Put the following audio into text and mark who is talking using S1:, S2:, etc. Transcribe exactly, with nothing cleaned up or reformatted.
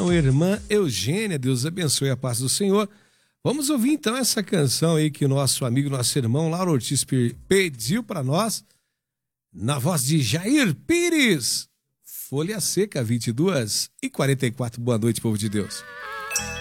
S1: irmão, irmã Eugênia, Deus abençoe a paz do Senhor. Vamos ouvir então essa canção aí que o nosso amigo, nosso irmão Lauro Ortiz pediu para nós, na voz de Jair Pires. Folha Seca, vinte e duas e quarenta e quatro. Boa noite, povo de Deus.